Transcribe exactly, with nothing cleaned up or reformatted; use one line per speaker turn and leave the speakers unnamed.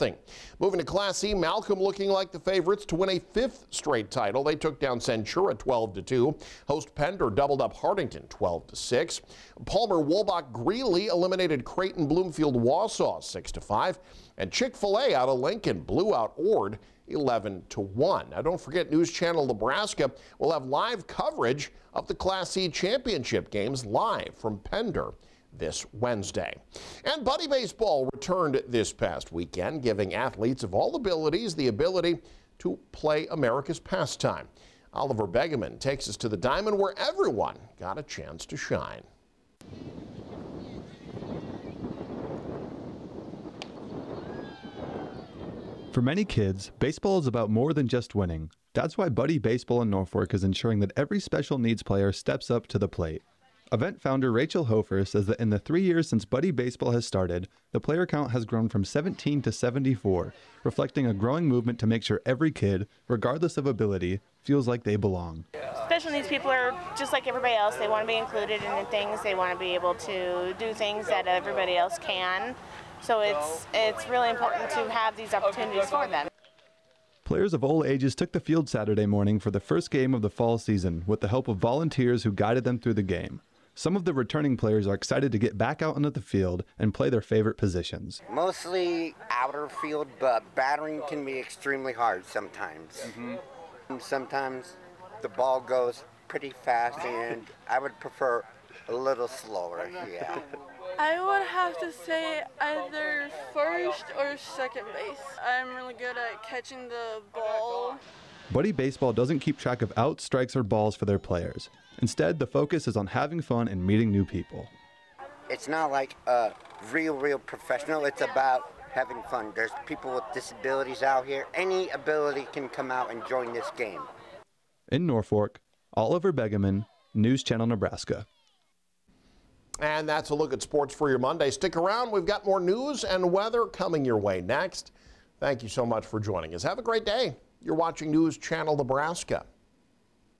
nothing. Moving to Class C, Malcolm looking like the favorites to win a fifth straight title. They took down Centura twelve to two. Host Pender doubled up Hartington twelve to six. Palmer Woolbach Greeley eliminated Creighton Bloomfield Wausau six to five. And Chick-fil-A out of Lincoln blew out Ord eleven to one. Now don't forget, News Channel Nebraska will have live coverage of the Class C championship games live from Pender this Wednesday. And Buddy Baseball returned this past weekend, giving athletes of all abilities the ability to play America's pastime. Oliver Begeman takes us to the diamond where everyone got a chance to shine.
For many kids, baseball is about more than just winning. That's why Buddy Baseball in Norfolk is ensuring that every special needs player steps up to the plate. Event founder Rachel Hofer says that in the three years since Buddy Baseball has started, the player count has grown from seventeen to seventy-four, reflecting a growing movement to make sure every kid, regardless of ability, feels like they belong.
Special needs people are just like everybody else. They want to be included in things. They want to be able to do things that everybody else can. So it's it's really important to have these opportunities for them.
Players of all ages took the field Saturday morning for the first game of the fall season with the help of volunteers who guided them through the game. Some of the returning players are excited to get back out onto the field and play their favorite positions.
Mostly outer field, but battering can be extremely hard sometimes. Mm-hmm. Sometimes the ball goes pretty fast, and I would prefer a little slower, yeah.
I would have to say either first or second base. I'm really good at catching the ball.
Buddy Baseball doesn't keep track of outs, strikes, or balls for their players. Instead, the focus is on having fun and meeting new people.
It's not like a real, real professional. It's about having fun. There's people with disabilities out here. Any ability can come out and join this game.
In Norfolk, Oliver Begeman, News Channel Nebraska.
And that's a look at sports for your Monday. Stick around. We've got more news and weather coming your way next. Thank you so much for joining us. Have a great day. You're watching News Channel Nebraska.